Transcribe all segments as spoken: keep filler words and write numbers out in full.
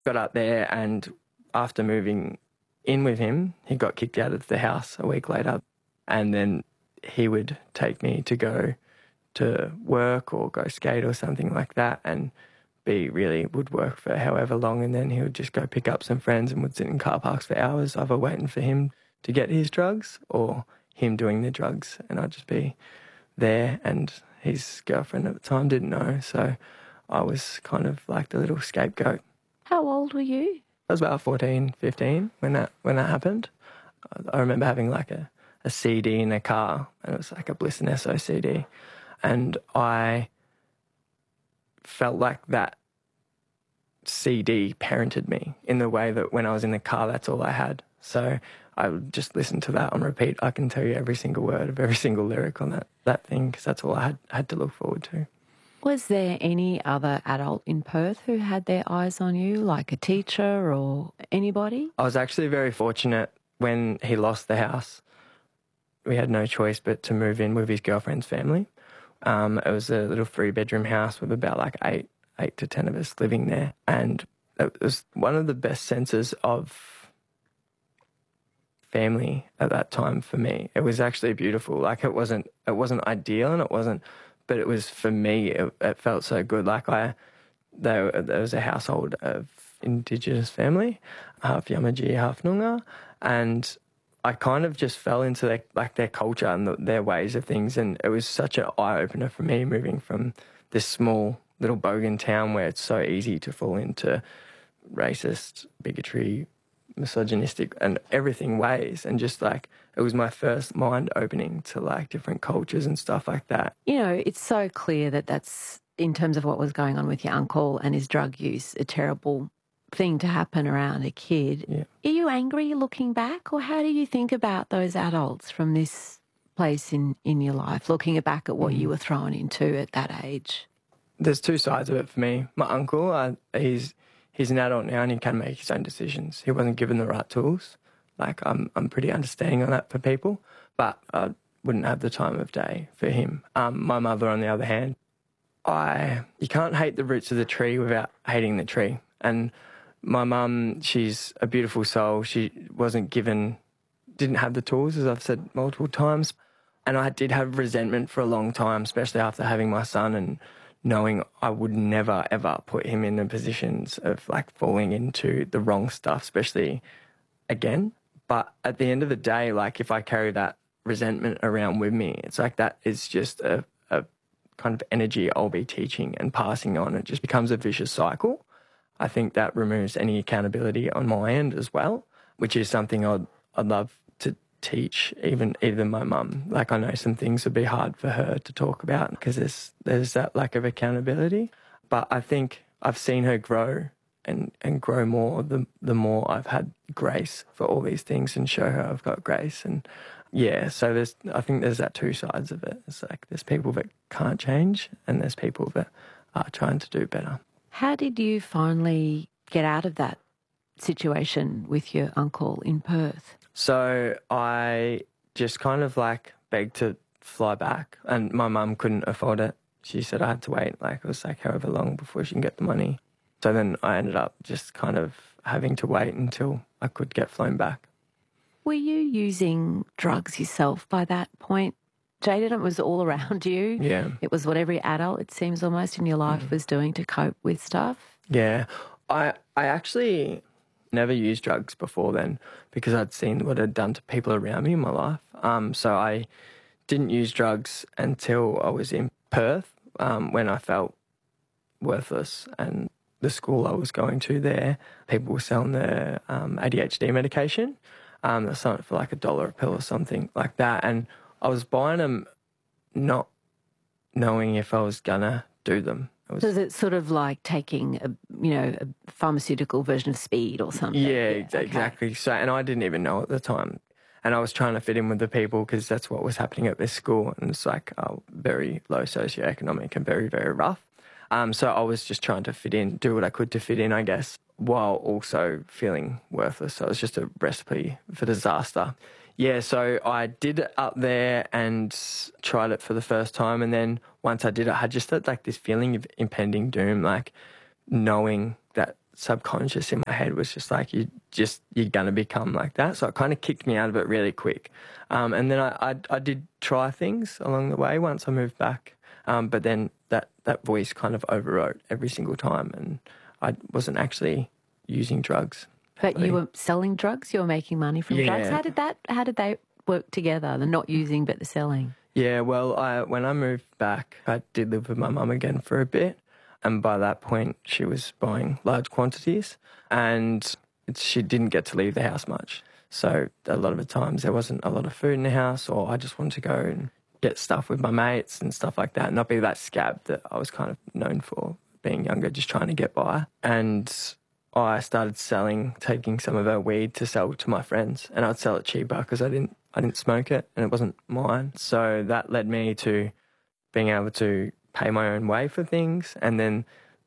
got up there, and after moving in with him, he got kicked out of the house a week later, and then he would take me to go to work or go skate or something like that, and be really would work for however long, and then he would just go pick up some friends and would sit in car parks for hours either waiting for him to get his drugs or him doing the drugs, and I'd just be there, and his girlfriend at the time didn't know, so I was kind of like the little scapegoat. How old were you? I was about fourteen, fifteen when that when that happened. I remember having like a, a C D in a car, and it was like a Bliss and Esso C D, and I felt like that C D parented me in the way that when I was in the car, that's all I had. So I would just listen to that on repeat. I can tell you every single word of every single lyric on that, that thing, because that's all I had, had to look forward to. Was there any other adult in Perth who had their eyes on you, like a teacher or anybody? I was actually very fortunate when he lost the house. We had no choice but to move in with his girlfriend's family. Um, it was a little three-bedroom house with about like eight, eight to ten of us living there. And it was one of the best senses of family at that time for me. It was actually beautiful. Like it wasn't, it wasn't ideal, and it wasn't, but it was, for me, it, it felt so good. Like I, there, there was a household of Indigenous family, half Yamaji, half Noongar, and I kind of just fell into their, like their culture and the, their ways of things, and it was such an eye-opener for me moving from this small little bogan town where it's so easy to fall into racist, bigotry, misogynistic and everything ways, and just like it was my first mind opening to like different cultures and stuff like that. You know, it's so clear that that's, in terms of what was going on with your uncle and his drug use, a terrible thing to happen around a kid. Yeah. Are you angry looking back, or how do you think about those adults from this place in, in your life, looking back at what mm. you were thrown into at that age? There's two sides of it for me. My uncle, uh, he's he's an adult now and he can make his own decisions. He wasn't given the right tools. Like, I'm I'm pretty understanding on that for people, but I wouldn't have the time of day for him. Um, my mother, on the other hand, I you can't hate the roots of the tree without hating the tree. And my mum, she's a beautiful soul. She wasn't given, didn't have the tools, as I've said multiple times. And I did have resentment for a long time, especially after having my son and knowing I would never, ever put him in the positions of like falling into the wrong stuff, especially again. But at the end of the day, like if I carry that resentment around with me, it's like that is just a, a kind of energy I'll be teaching and passing on. It just becomes a vicious cycle. I think that removes any accountability on my end as well, which is something I'd, I'd love to teach even even my mum. Like I know some things would be hard for her to talk about because there's, there's that lack of accountability. But I think I've seen her grow and, and grow more the, the more I've had grace for all these things and show her I've got grace. And yeah, so there's I think there's that two sides of it. It's like there's people that can't change and there's people that are trying to do better. How did you finally get out of that situation with your uncle in Perth? So I just kind of like begged to fly back, and my mum couldn't afford it. She said I had to wait, like it was like however long before she can get the money. So then I ended up just kind of having to wait until I could get flown back. Were you using drugs yourself by that point, Jayden? It was all around you. Yeah. It was what every adult, it seems almost, in your life mm. was doing to cope with stuff. Yeah. I I actually never used drugs before then because I'd seen what it had done to people around me in my life. Um, so I didn't use drugs until I was in Perth um, when I felt worthless, and the school I was going to there, people were selling their um, A D H D medication. Um, they were selling it for like a dollar a pill or something like that. And I was buying them not knowing if I was going to do them. It was, so is it sort of like taking a, you know, a pharmaceutical version of speed or something? Yeah, yeah okay. exactly. So, and I didn't even know at the time. And I was trying to fit in with the people because that's what was happening at this school. And it's like uh, very low socioeconomic and very, very rough. Um, so I was just trying to fit in, do what I could to fit in, I guess, while also feeling worthless. So it was just a recipe for disaster. Yeah, so I did it up there and tried it for the first time. And then once I did it, I had just had like this feeling of impending doom, like knowing that subconscious in my head was just like, you just, you're going to become like that. So it kind of kicked me out of it really quick. Um, and then I, I, I did try things along the way once I moved back. Um, but then that, that voice kind of overwrote every single time, and I wasn't actually using drugs. But you were selling drugs? You were making money from yeah. drugs? How did that, how did they work together, the not using but the selling? Yeah, well, I, when I moved back, I did live with my mum again for a bit. And by that point, she was buying large quantities, and she didn't get to leave the house much. So a lot of the times there wasn't a lot of food in the house, or I just wanted to go and get stuff with my mates and stuff like that, not be that scab that I was kind of known for being younger, just trying to get by. And I started selling, taking some of her weed to sell to my friends, and I'd sell it cheaper because I didn't, I didn't smoke it and it wasn't mine. So that led me to being able to pay my own way for things, and then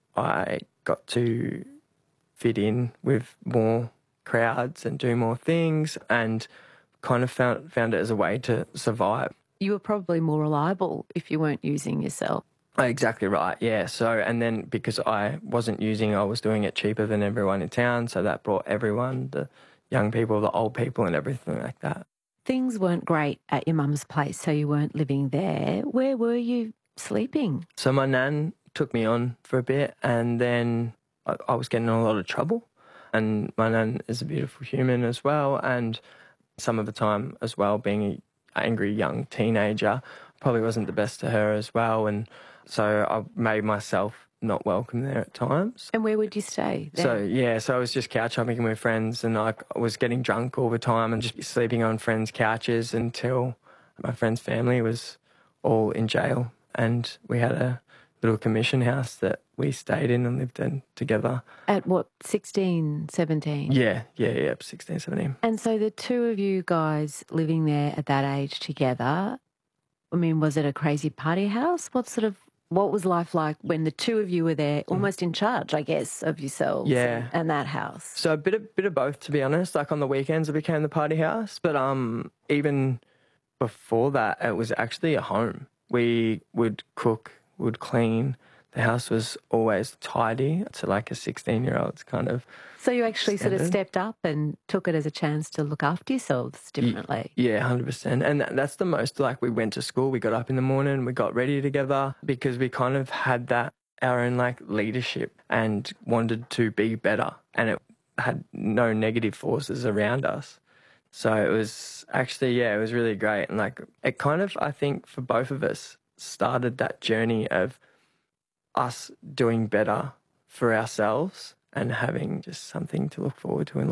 I got to fit in with more crowds and do more things, and kind of found found it as a way to survive. You were probably more reliable if you weren't using yourself. Exactly right, yeah. So, and then because I wasn't using, I was doing it cheaper than everyone in town, so that brought everyone, the young people, the old people and everything like that. Things weren't great at your mum's place, so you weren't living there. Where were you sleeping? So my nan took me on for a bit, and then I, I was getting in a lot of trouble. And my nan is a beautiful human as well, and some of the time as well, being an angry young teenager, probably wasn't the best to her as well. And so I made myself not welcome there at times. And where would you stay then? So, yeah, so I was just couch hopping with friends, and I was getting drunk all the time and just sleeping on friends' couches until my friend's family was all in jail. And we had a little commission house that we stayed in and lived in together. At what, sixteen, seventeen? Yeah, yeah, yeah, sixteen, seventeen. And so the two of you guys living there at that age together, I mean, was it a crazy party house? What sort of, what was life like when the two of you were there, almost in charge, I guess, of yourselves yeah. and, and that house? So a bit of, bit of both, to be honest. Like on the weekends it became the party house, but um, even before that it was actually a home. We would cook, would clean. The house was always tidy to like a sixteen-year-old's kind of. So you actually standard. sort of stepped up and took it as a chance to look after yourselves differently. Yeah, one hundred percent. And that, that's the most, like, we went to school, we got up in the morning, we got ready together because we kind of had that, our own, like, leadership and wanted to be better. And it had no negative forces around us. So it was actually, yeah, it was really great. And, like, it kind of, I think, for both of us, started that journey of us doing better for ourselves and having just something to look forward to in life.